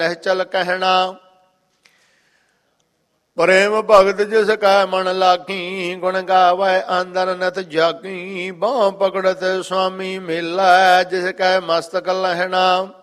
ਰਹਿ ਚਲ ਕਹਿਣਾ। ਪ੍ਰੇਮ ਭਗਤ ਜਿਸ ਕੈ ਮਨ ਲਾਗੀ, ਗੁਣ ਗਾਵੈ ਅੰਦਰ ਨਿਤ ਜਾਗੀ। ਬਾਹ ਪਕੜਤ ਸੁਆਮੀ ਮੇਲਾ, ਜਿਸ ਕੈ ਮਸਤਕ ਲਹਿਣਾ।